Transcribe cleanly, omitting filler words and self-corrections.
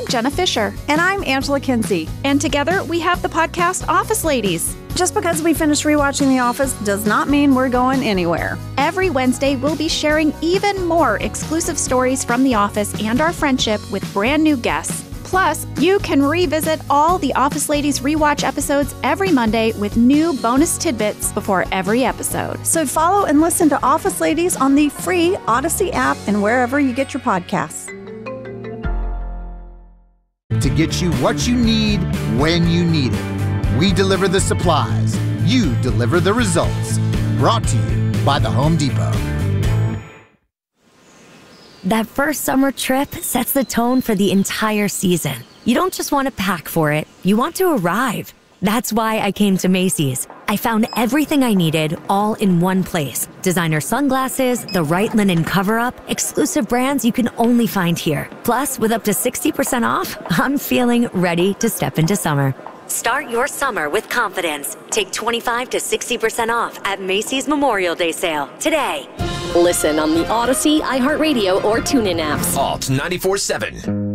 Jenna Fisher. And I'm Angela Kinsey. And together we have the podcast Office Ladies. Just because we finished rewatching The Office does not mean we're going anywhere. Every Wednesday, we'll be sharing even more exclusive stories from The Office and our friendship with brand new guests. Plus, you can revisit all the Office Ladies rewatch episodes every Monday with new bonus tidbits before every episode. So follow and listen to Office Ladies on the free Odyssey app and wherever you get your podcasts. To get you what you need when you need it. We deliver the supplies. You deliver the results. Brought to you by the Home Depot. That first summer trip sets the tone for the entire season. You don't just want to pack for it, you want to arrive. That's why I came to Macy's. I found everything I needed all in one place. Designer sunglasses, the right linen cover-up, exclusive brands you can only find here. Plus, with up to 60% off, I'm feeling ready to step into summer. Start your summer with confidence. Take 25 to 60% off at Macy's Memorial Day sale today. Listen on the Odyssey, iHeartRadio, or TuneIn apps. Alt 94.7.